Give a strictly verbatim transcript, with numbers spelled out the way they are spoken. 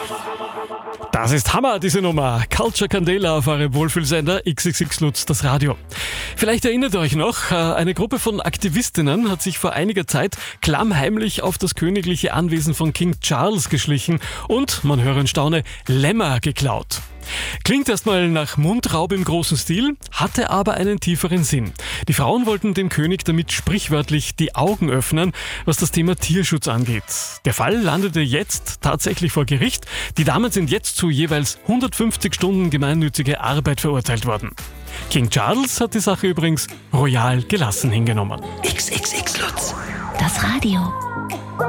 Das ist Hammer, diese Nummer. Culture Candela auf eurem Wohlfühlsender X X X Lutz, das Radio. Vielleicht erinnert ihr euch noch, eine Gruppe von Aktivistinnen hat sich vor einiger Zeit klammheimlich auf das königliche Anwesen von King Charles geschlichen und, man höre und staune, Lämmer geklaut. Klingt erstmal nach Mundraub im großen Stil, hatte aber einen tieferen Sinn. Die Frauen wollten dem König damit sprichwörtlich die Augen öffnen, was das Thema Tierschutz angeht. Der Fall landete jetzt tatsächlich vor Gericht. Die Damen sind jetzt zu jeweils hundertfünfzig Stunden gemeinnützige Arbeit verurteilt worden. King Charles hat die Sache übrigens royal gelassen hingenommen. X X X Lutz, das Radio.